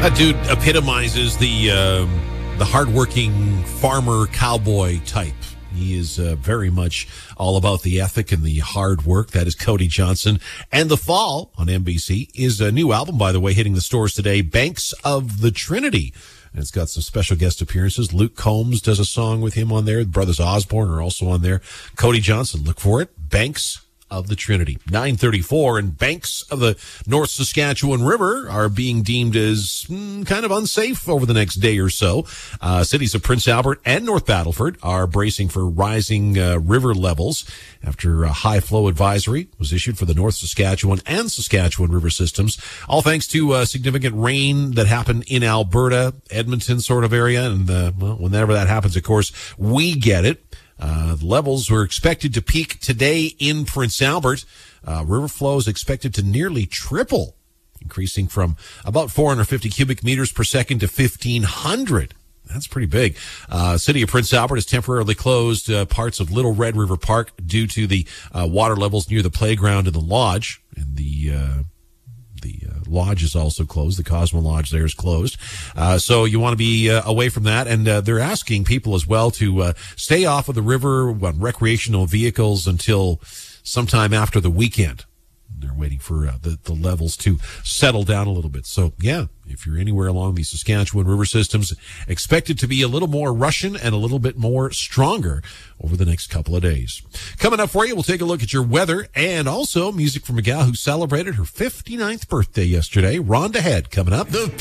That dude epitomizes the hardworking farmer cowboy type. He is very much all about the ethic and the hard work. That is Cody Johnson. And The Fall on NBC is a new album, by the way, hitting the stores today, Banks of the Trinity. And it's got some special guest appearances. Luke Combs does a song with him on there. The brothers Osborne are also on there. Cody Johnson, look for it. Banks of the Trinity. 9:34, and banks of the North Saskatchewan River are being deemed as kind of unsafe over the next day or so. Cities of Prince Albert and North Battleford are bracing for rising river levels after a high flow advisory was issued for the North Saskatchewan and Saskatchewan river systems, all thanks to significant rain that happened in Alberta, Edmonton sort of area. And whenever that happens, of course, we get it. The levels were expected to peak today in Prince Albert. River flow is expected to nearly triple, increasing from about 450 cubic meters per second to 1,500. That's pretty big. City of Prince Albert has temporarily closed parts of Little Red River Park due to the water levels near the playground and the lodge. And the lodge is also closed. The Cosmo Lodge there is closed. So you want to be away from that. And they're asking people as well to stay off of the river on recreational vehicles until sometime after the weekend. They're waiting for the levels to settle down a little bit. So, yeah, if you're anywhere along the Saskatchewan river systems, expect it to be a little more Russian and a little bit more stronger over the next couple of days. Coming up for you, we'll take a look at your weather and also music from a gal who celebrated her 59th birthday yesterday. Rhonda Head coming up.